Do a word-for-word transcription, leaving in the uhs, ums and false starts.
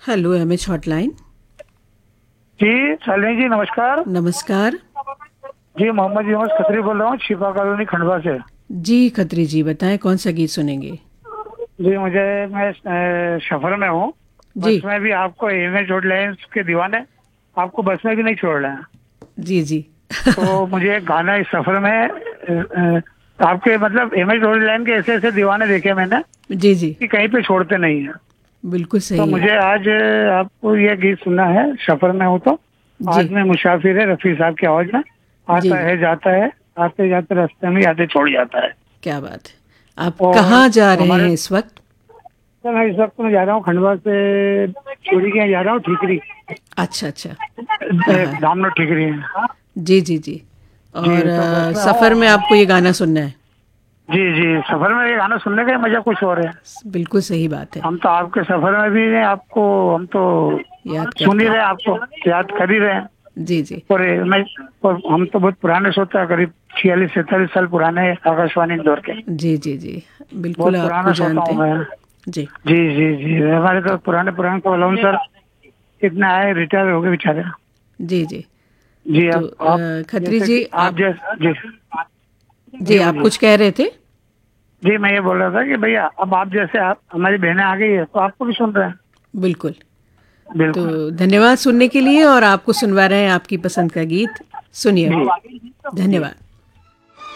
Hello M H hotline. जी शालिनी जी नमस्कार। नमस्कार जी मोहम्मद यूनुस खत्री बोल रहा हूँ, छिपा कॉलोनी खंडवा से। जी। खत्री जी बताएं कौन सा गीत सुनेंगे। जी मुझे मैं अ, सफर में हूँ। जी बस में भी आपको एम एच हॉटलाइन के दीवाने, आपको बस में भी नहीं छोड़ रहे हैं। जी जी। तो मुझे एक गाना इस सफर में अ, अ, आपके मतलब एम एच हॉटलाइन के ऐसे ऐसे दीवाने देखे मैंने जी जी। कि कहीं पे छोड़ते नहीं है। बिल्कुल तो सही है। मुझे आज अ, आपको ये गीत सुनना है, सफर में हूँ तो। जी आज मैं मुसाफिर है रफी साहब की आवाज में। जी आता जी। है जाता है, आते जाते रास्ते में यादें छोड़ जाता है। क्या बात है। आप और कहाँ जा रहे हमारे हैं इस वक्त। तो मैं इस वक्त मैं जा रहा हूँ खंडवा से चूड़ी के यहाँ जा रहा हूँ, ठीकरी। अच्छा अच्छा। हाँ हाँ। धामनो ठीकरी है। जी जी जी। और जी तो बस अ, में सफ़र में हूँ। आपको ये गाना सुनना है। जी जी, सफर में ये गाना सुनने का ही मजा कुछ और है। बिल्कुल सही बात है। हम तो आपके सफर में भी हैं, आपको हम तो याद सुन ही करते रहे हैं। हैं, आपको याद कर ही रहे हैं। जी जी और ये मैं और हम तो बहुत पुराने श्रोता हैं, करीब छियालीस सैतालीस साल पुराने आकाशवाणी इंदौर के। जी जी जी। बिल्कुल बहुत आपको पुराना श्रोता जानते हूँ हैं। मैं। जी। जी जी जी, हमारे तो पुराने पुराने को अलाउंसर इतने आए, रिटायर हो गए बेचारे। जी जी। जी तो अब आप अ, खत्री जैसे जी कि आप आप। जैसे जी जी जी आप बोलिए। कुछ कह रहे थे। जी मैं ये बोल रहा था कि भैया अब आप जैसे आप हमारी बहनें आ गई है तो आपको भी सुन रहे हैं। बिल्कुल। तो बिल्कुल। धन्यवाद सुनने के लिए और आपको सुनवा रहे हैं आपकी पसंद का गीत। सुनिए अब। जी जी। धन्यवाद।